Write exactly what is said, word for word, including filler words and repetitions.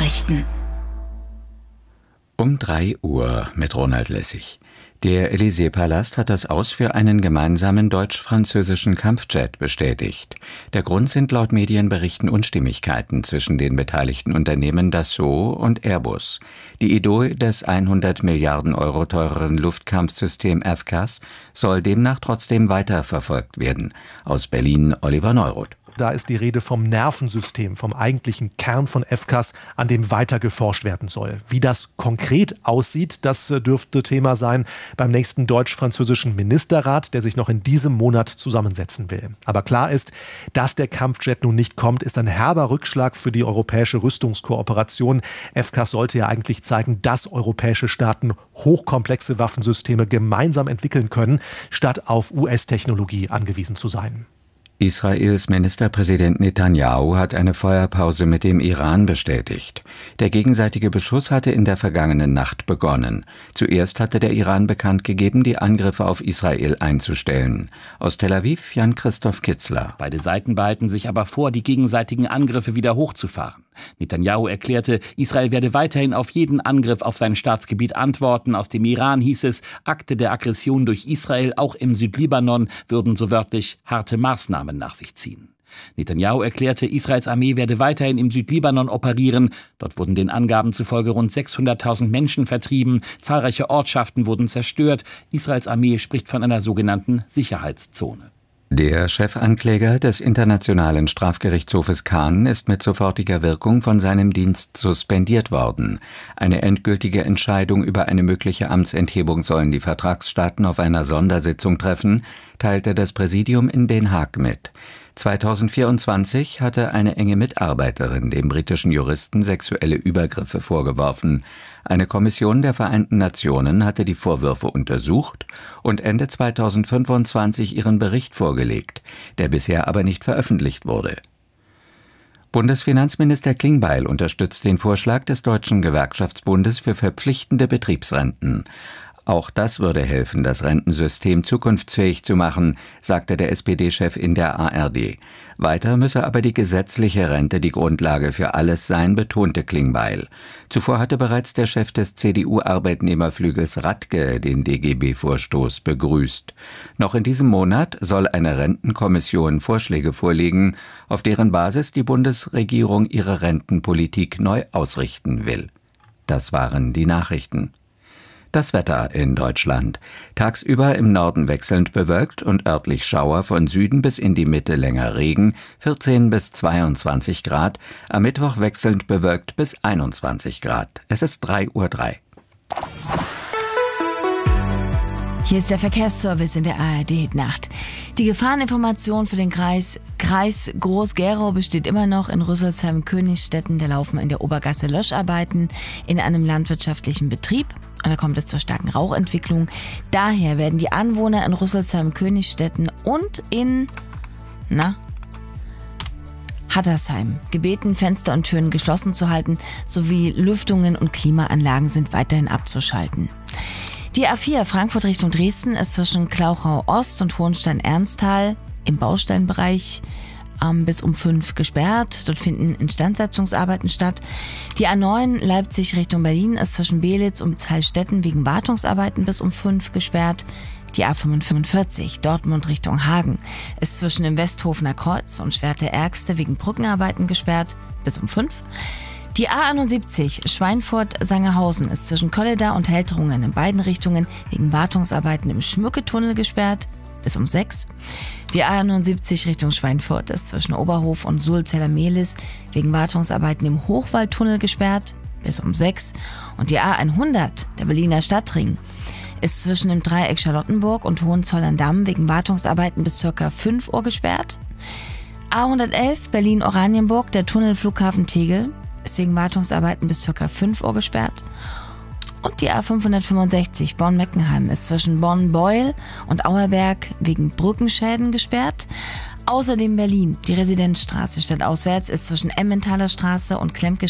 Nachrichten. Um drei Uhr mit Ronald Lessig. Der Élysée-Palast hat das Aus für einen gemeinsamen deutsch-französischen Kampfjet bestätigt. Der Grund sind laut Medienberichten Unstimmigkeiten zwischen den beteiligten Unternehmen Dassault und Airbus. Die Idee des hundert Milliarden Euro teureren Luftkampfsystem F C A S soll demnach trotzdem weiterverfolgt werden. Aus Berlin Oliver Neuroth. Da ist die Rede vom Nervensystem, vom eigentlichen Kern von F C A S, an dem weiter geforscht werden soll. Wie das konkret aussieht, das dürfte Thema sein beim nächsten deutsch-französischen Ministerrat, der sich noch in diesem Monat zusammensetzen will. Aber klar ist, dass der Kampfjet nun nicht kommt, ist ein herber Rückschlag für die europäische Rüstungskooperation. F C A S sollte ja eigentlich zeigen, dass europäische Staaten hochkomplexe Waffensysteme gemeinsam entwickeln können, statt auf U S-Technologie angewiesen zu sein. Israels Ministerpräsident Netanyahu hat eine Feuerpause mit dem Iran bestätigt. Der gegenseitige Beschuss hatte in der vergangenen Nacht begonnen. Zuerst hatte der Iran bekannt gegeben, die Angriffe auf Israel einzustellen. Aus Tel Aviv Jan-Christoph Kitzler. Beide Seiten behalten sich aber vor, die gegenseitigen Angriffe wieder hochzufahren. Netanyahu erklärte, Israel werde weiterhin auf jeden Angriff auf sein Staatsgebiet antworten. Aus dem Iran hieß es, Akte der Aggression durch Israel, auch im Südlibanon, würden so wörtlich harte Maßnahmen nach sich ziehen. Netanyahu erklärte, Israels Armee werde weiterhin im Südlibanon operieren. Dort wurden den Angaben zufolge rund sechshunderttausend Menschen vertrieben. Zahlreiche Ortschaften wurden zerstört. Israels Armee spricht von einer sogenannten Sicherheitszone. Der Chefankläger des Internationalen Strafgerichtshofes Cannes ist mit sofortiger Wirkung von seinem Dienst suspendiert worden. Eine endgültige Entscheidung über eine mögliche Amtsenthebung sollen die Vertragsstaaten auf einer Sondersitzung treffen, teilte das Präsidium in Den Haag mit. zweitausendvierundzwanzig hatte eine enge Mitarbeiterin dem britischen Juristen sexuelle Übergriffe vorgeworfen. Eine Kommission der Vereinten Nationen hatte die Vorwürfe untersucht und Ende zweitausendfünfundzwanzig ihren Bericht vorgelegt, der bisher aber nicht veröffentlicht wurde. Bundesfinanzminister Klingbeil unterstützt den Vorschlag des Deutschen Gewerkschaftsbundes für verpflichtende Betriebsrenten. Auch das würde helfen, das Rentensystem zukunftsfähig zu machen, sagte der S P D-Chef in der A R D. Weiter müsse aber die gesetzliche Rente die Grundlage für alles sein, betonte Klingbeil. Zuvor hatte bereits der Chef des C D U-Arbeitnehmerflügels Radke den D G B-Vorstoß begrüßt. Noch in diesem Monat soll eine Rentenkommission Vorschläge vorlegen, auf deren Basis die Bundesregierung ihre Rentenpolitik neu ausrichten will. Das waren die Nachrichten. Das Wetter in Deutschland. Tagsüber im Norden wechselnd bewölkt und örtlich Schauer, von Süden bis in die Mitte länger Regen, vierzehn bis zweiundzwanzig Grad. Am Mittwoch wechselnd bewölkt bis einundzwanzig Grad. Es ist drei Uhr drei. Hier ist der Verkehrsservice in der A R D-Nacht. Die Gefahreninformation für den Kreis Kreis Groß-Gerau besteht immer noch in Rüsselsheim-Königstetten. Da laufen in der Obergasse Löscharbeiten in einem landwirtschaftlichen Betrieb. Und da kommt es zur starken Rauchentwicklung. Daher werden die Anwohner in Rüsselsheim-Königstetten und in, na, Hattersheim gebeten, Fenster und Türen geschlossen zu halten, sowie Lüftungen und Klimaanlagen sind weiterhin abzuschalten. Die A vier Frankfurt Richtung Dresden ist zwischen Klauchau Ost und Hohenstein-Ernsthal im Bausteinbereich ähm, bis um fünf gesperrt. Dort finden Instandsetzungsarbeiten statt. Die A neun Leipzig Richtung Berlin ist zwischen Belitz und Heilstätten wegen Wartungsarbeiten bis um fünf gesperrt. Die A fünfundfünfzig Dortmund Richtung Hagen ist zwischen dem Westhofener Kreuz und Schwerte-Ergste wegen Brückenarbeiten gesperrt bis um fünf. Die A einundsiebzig Schweinfurt-Sangerhausen ist zwischen Kolleda und Helterungen in beiden Richtungen wegen Wartungsarbeiten im Schmücketunnel gesperrt bis um sechs. Die A einundsiebzig Richtung Schweinfurt ist zwischen Oberhof und Sulzeller-Mehlis wegen Wartungsarbeiten im Hochwaldtunnel gesperrt bis um sechs. Und die A hundert, der Berliner Stadtring, ist zwischen dem Dreieck Charlottenburg und Hohenzollern-Damm wegen Wartungsarbeiten bis ca. fünf Uhr gesperrt. A hundertelf Berlin-Oranienburg, der Tunnel Flughafen Tegel, ist wegen Wartungsarbeiten bis ca. fünf Uhr gesperrt. Und die A fünfhundertfünfundsechzig Bonn-Meckenheim ist zwischen Bonn-Beuel und Auerberg wegen Brückenschäden gesperrt. Außerdem Berlin, die Residenzstraße stadtauswärts ist zwischen Emmentaler Straße und Klemke